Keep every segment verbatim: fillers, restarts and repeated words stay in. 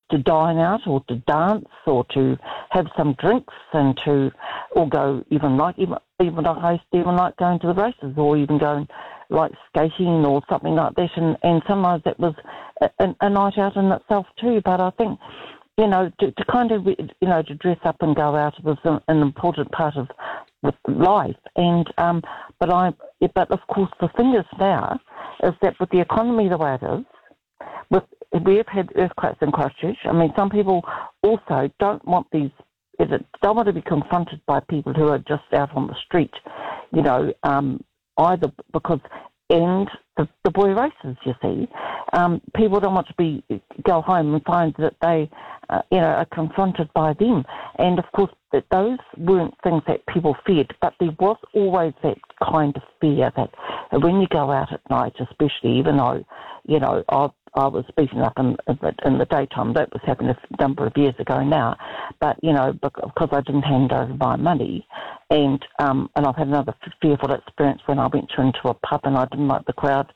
to dine out or to dance or to have some drinks and to, or go even like, even, even like I used to even like going to the races or even going like skating or something like that. And, and sometimes that was a, a night out in itself too. But I think, you know, to, to kind of, you know, to dress up and go out was an, an important part of life. And, um, but I, but of course the thing is now is that with the economy the way it is, with, we've had earthquakes in Christchurch. I mean, some people also don't want these, don't want to be confronted by people who are just out on the street, you know, um, either because, and the, the boy races, you see. Um, people don't want to be go home and find that they, uh, you know, are confronted by them. And, of course, that those weren't things that people feared, but there was always that kind of fear that when you go out at night, especially, even though, you know, I, I was beaten up in, in the daytime. That was happening a number of years ago now. But, you know, because I didn't hand over my money, and um, and I've had another fearful experience when I went into a pub and I didn't like the crowd.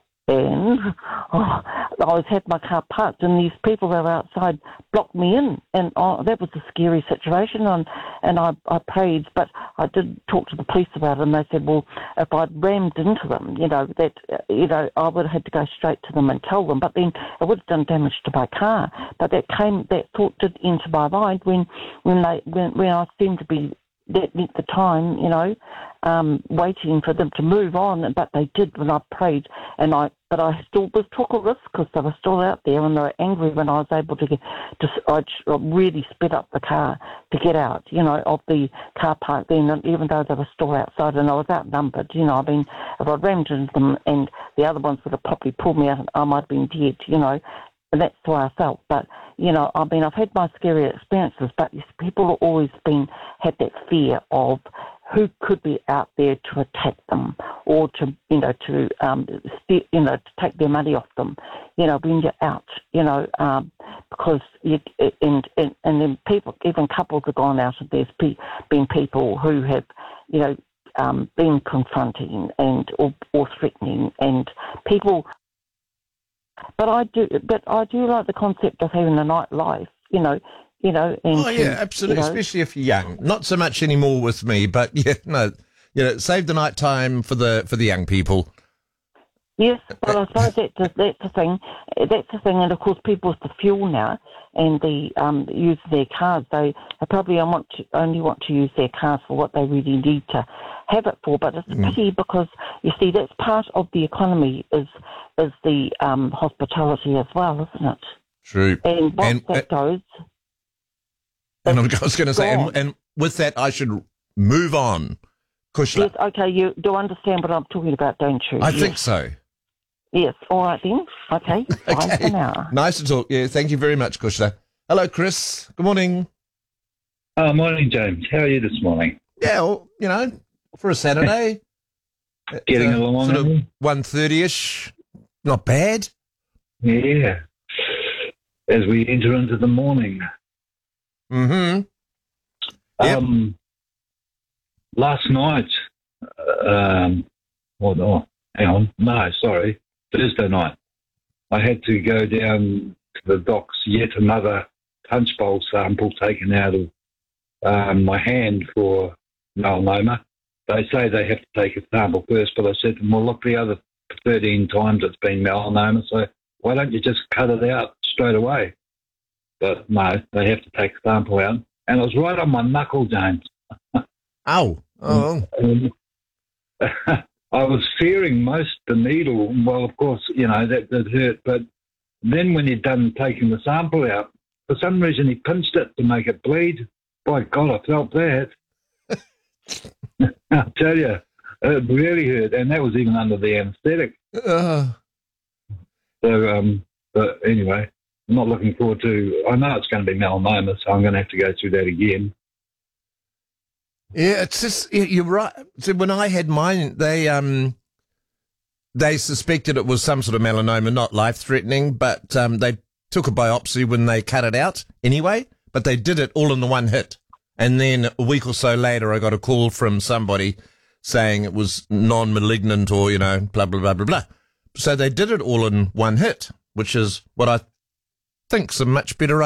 And oh, I was had my car parked, and these people that were outside blocked me in, and oh, that was a scary situation. And and I, I prayed, but I did talk to the police about it, and they said, well, if I'd rammed into them, you know, that you know, I would have had to go straight to them and tell them. But then it would have done damage to my car. But that came, that thought did enter my mind when when they when when I seemed to be that at the time, you know, um, waiting for them to move on, but they did when I prayed, and I, but I still was took a risk because they were still out there, and they were angry when I was able to get, to, I really sped up the car to get out, you know, of the car park then, and even though they were still outside, and I was outnumbered, you know, I mean, if I rammed into them, and the other ones would have probably pulled me out, and I might have been dead, you know. And that's the way I felt. But, you know, I mean, I've had my scary experiences, but people have always been, had that fear of who could be out there to attack them or to, you know, to, um, st- you know, to take their money off them, you know, when you're out, you know, um, because, you, and, and, and then people, even couples have gone out and there's pe- been people who have, you know, um, been confronting and, or, or threatening, and people. But I do, but I do like the concept of having a nightlife, you know, you know. And oh yeah, absolutely, you know, especially if you're young. Not so much anymore with me, but yeah, no, you know, save the night time for the for the young people. Yes, but I suppose that's that's the thing. That's the thing, and of course, people with the fuel now and the um use of their cars, they, they probably want to, only want to use their cars for what they really need to have it for. But it's a pity mm. because you see, that's part of the economy is is the um hospitality as well, isn't it? True. And once and, that goes, and I was going to say, and, and with that, I should move on. Kushla. Yes, okay, you do understand what I'm talking about, don't you? I yes. think so. Yes, all right then. Okay, bye okay. for now. Nice to talk. Yeah, thank you very much, Kushla. Hello, Chris. Good morning. Oh, morning, James. How are you this morning? Yeah, well, you know, for a Saturday. Getting uh, along. Sort of one thirty-ish. Not bad. Yeah. As we enter into the morning. Mm-hmm. Yep. Um, last night, um, what, oh, hang on. No, sorry. Thursday night. I had to go down to the docks, yet another punch bowl sample taken out of um, my hand for melanoma. They say they have to take a sample first, but I said to them, well, look, the other thirteen times it's been melanoma, so why don't you just cut it out straight away? But no, they have to take a sample out. And it was right on my knuckle, James. Ow. Oh. Um, I was fearing most the needle. Well, of course, you know, that, that hurt. But then when he'd done taking the sample out, for some reason he pinched it to make it bleed. By God, I felt that. I'll tell you, it really hurt. And that was even under the anaesthetic. Uh. So, um, but anyway, I'm not looking forward to, I know it's going to be melanoma, so I'm going to have to go through that again. Yeah, it's just, you're right. So when I had mine, they um, they suspected it was some sort of melanoma, not life-threatening, but um, they took a biopsy when they cut it out anyway, but they did it all in the one hit. And then a week or so later, I got a call from somebody saying it was non-malignant or, you know, blah, blah, blah, blah, blah. So they did it all in one hit, which is what I think's a much better